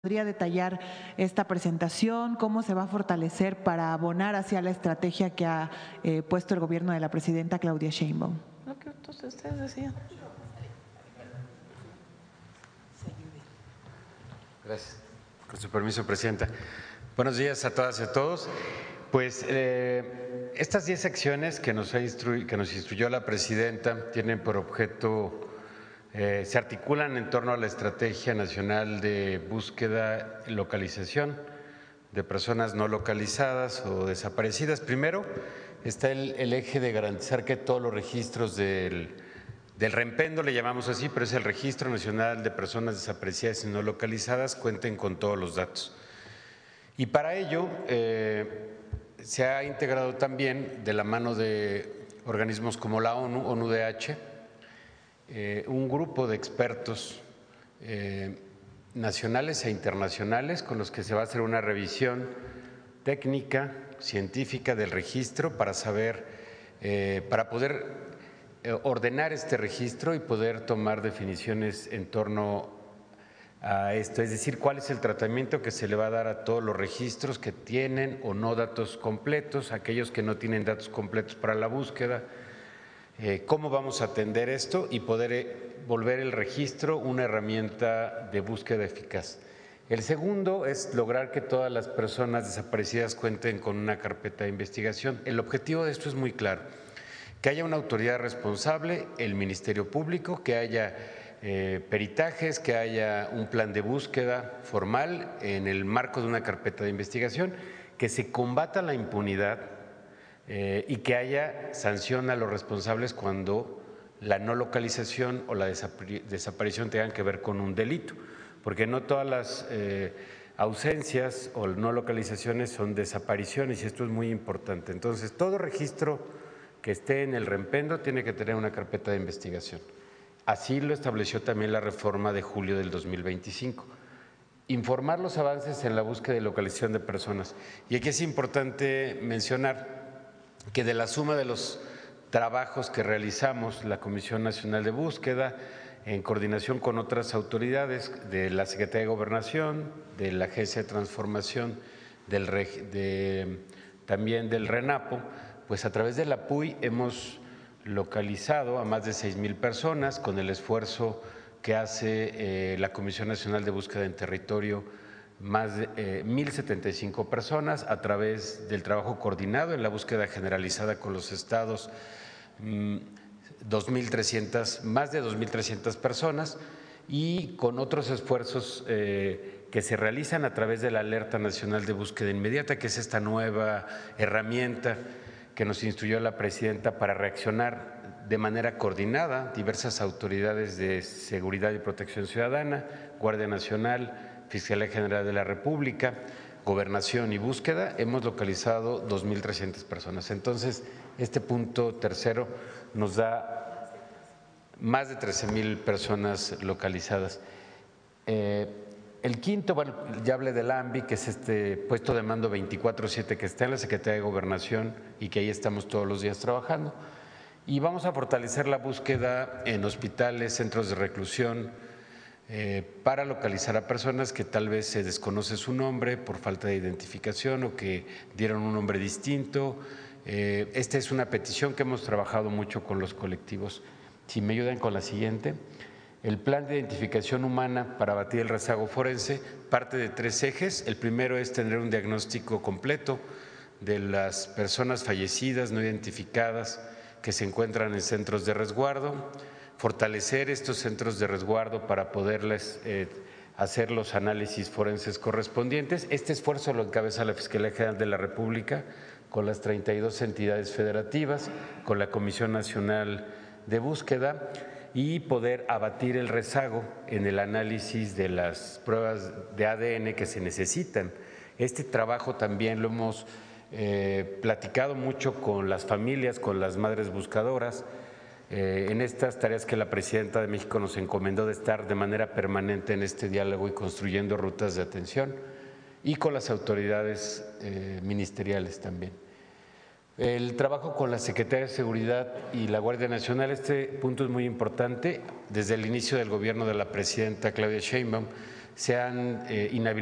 ¿Podría detallar esta presentación? ¿Cómo se va a fortalecer para abonar hacia la estrategia que ha puesto el gobierno de la presidenta Claudia Sheinbaum? Lo que ustedes decían. Gracias. Con su permiso, Presidenta. Buenos días a todas y a todos. Pues estas 10 acciones que nos instruyó la Presidenta tienen por objeto, se articulan en torno a la Estrategia Nacional de Búsqueda y Localización de Personas No Localizadas o Desaparecidas. Primero está el eje de garantizar que todos los registros del REMPENDO, le llamamos así, pero es el Registro Nacional de Personas Desaparecidas y No Localizadas, cuenten con todos los datos. Y para ello se ha integrado también, de la mano de organismos como la ONU, ONUDH, un grupo de expertos nacionales e internacionales con los que se va a hacer una revisión técnica, científica del registro para saber, para poder ordenar este registro y poder tomar definiciones en torno a esto, es decir, cuál es el tratamiento que se le va a dar a todos los registros que tienen o no datos completos, aquellos que no tienen datos completos para la búsqueda, cómo vamos a atender esto y poder volver el registro una herramienta de búsqueda eficaz. El segundo es lograr que todas las personas desaparecidas cuenten con una carpeta de investigación. El objetivo de esto es muy claro, que haya una autoridad responsable, el Ministerio Público, que haya peritajes, que haya un plan de búsqueda formal en el marco de una carpeta de investigación, que se combata la impunidad y que haya sanción a los responsables cuando la no localización o la desaparición tengan que ver con un delito, porque no todas las ausencias o no localizaciones son desapariciones y esto es muy importante. Entonces, todo registro que esté en el REMPENDO tiene que tener una carpeta de investigación. Así lo estableció también la reforma de julio del 2025. Informar los avances en la búsqueda y localización de personas. Y aquí es importante mencionar que de la suma de los trabajos que realizamos, la Comisión Nacional de Búsqueda, en coordinación con otras autoridades de la Secretaría de Gobernación, de la Agencia de Transformación, también del RENAPO, pues a través del APUI hemos localizado a más de 6,000 personas con el esfuerzo que hace la Comisión Nacional de Búsqueda en Territorio, más de 1,075 personas a través del trabajo coordinado en la búsqueda generalizada con los estados, más de 2,300 personas y con otros esfuerzos que se realizan a través de la Alerta Nacional de Búsqueda Inmediata, que es esta nueva herramienta que nos instruyó la Presidenta para reaccionar de manera coordinada diversas autoridades de seguridad y protección ciudadana, Guardia Nacional, Fiscalía General de la República, Gobernación y Búsqueda. Hemos localizado 2,300 personas. Entonces, este punto tercero nos da más de 13,000 personas localizadas. El quinto, bueno, ya hablé del AMBI, que es este puesto de mando 24/7 que está en la Secretaría de Gobernación y que ahí estamos todos los días trabajando. Y vamos a fortalecer la búsqueda en hospitales, centros de reclusión, para localizar a personas que tal vez se desconoce su nombre por falta de identificación o que dieron un nombre distinto. Esta es una petición que hemos trabajado mucho con los colectivos. Si me ayudan con la siguiente. El plan de identificación humana para abatir el rezago forense parte de 3 ejes. El primero es tener un diagnóstico completo de las personas fallecidas, no identificadas, que se encuentran en centros de resguardo, fortalecer estos centros de resguardo para poderles hacer los análisis forenses correspondientes. Este esfuerzo lo encabeza la Fiscalía General de la República con las 32 entidades federativas, con la Comisión Nacional de Búsqueda, y poder abatir el rezago en el análisis de las pruebas de ADN que se necesitan. Este trabajo también lo hemos platicado mucho con las familias, con las madres buscadoras, en estas tareas que la Presidenta de México nos encomendó de estar de manera permanente en este diálogo y construyendo rutas de atención, y con las autoridades ministeriales también. El trabajo con la Secretaría de Seguridad y la Guardia Nacional, este punto es muy importante. Desde el inicio del gobierno de la Presidenta Claudia Sheinbaum se han inhabilitado